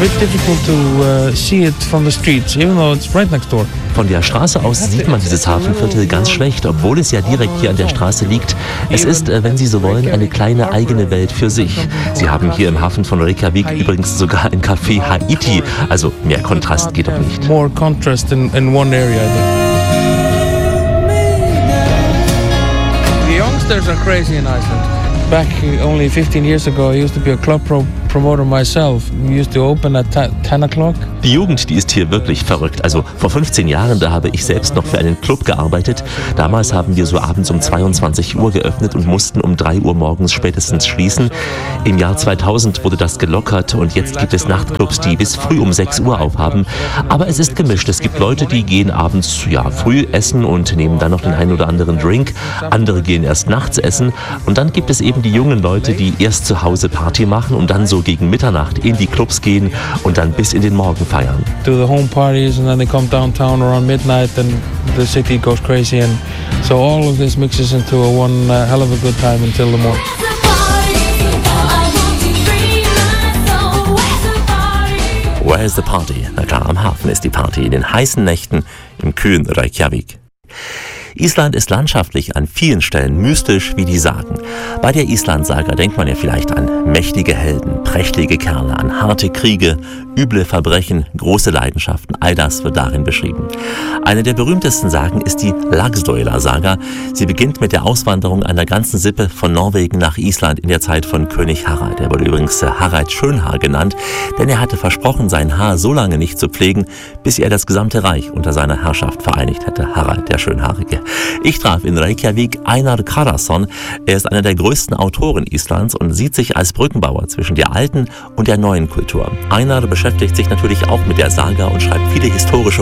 bit difficult to see it from the streets, even though it's right next door. Von der Straße aus sieht man dieses Hafenviertel ganz schlecht, obwohl es ja direkt hier an der Straße liegt. Es ist, wenn Sie so wollen, eine kleine eigene Welt für sich. Sie haben hier im Hafen von Reykjavik übrigens sogar ein Café Haiti, also mehr Kontrast geht doch nicht. More contrast in one area, I think. The youngsters are crazy in Iceland. Back only 15 years ago, I used to be a club promoter myself. We used to open at 10 o'clock. Die Jugend, die ist hier wirklich verrückt. Also vor 15 Jahren, da habe ich selbst noch für einen Club gearbeitet. Damals haben wir so abends um 22 Uhr geöffnet und mussten um 3 Uhr morgens spätestens schließen. Im Jahr 2000 wurde das gelockert und jetzt gibt es Nachtclubs, die bis früh um 6 Uhr aufhaben. Aber es ist gemischt. Es gibt Leute, die gehen abends früh essen und nehmen dann noch den einen oder anderen Drink. Andere gehen erst nachts essen. Und dann gibt es eben die jungen Leute, die erst zu Hause Party machen und dann so gegen Mitternacht in die Clubs gehen und dann bis in den Morgen feiern. Do the home parties and then they come downtown around midnight and the city goes crazy, and so all of this mixes into a one hell of a good time until the morning. Where is the party? Na klar, am Hafen ist die Party, in den heißen Nächten im kühlen Reykjavik. Island ist landschaftlich an vielen Stellen mystisch wie die Sagen. Bei der Island-Saga denkt man ja vielleicht an mächtige Helden, prächtige Kerle, an harte Kriege, üble Verbrechen, große Leidenschaften. All das wird darin beschrieben. Eine der berühmtesten Sagen ist die Laxdœla-Saga. Sie beginnt mit der Auswanderung einer ganzen Sippe von Norwegen nach Island in der Zeit von König Harald. Er wurde übrigens Harald Schönhaar genannt, denn er hatte versprochen, sein Haar so lange nicht zu pflegen, bis er das gesamte Reich unter seiner Herrschaft vereinigt hätte. Harald der Schönhaarige. Ich traf in Reykjavik Einar Kárason. Er ist einer der größten Autoren Islands und sieht sich als Brückenbauer zwischen der alten und der neuen Kultur. Einar beschäftigt sich natürlich auch mit der Saga und schreibt viele historische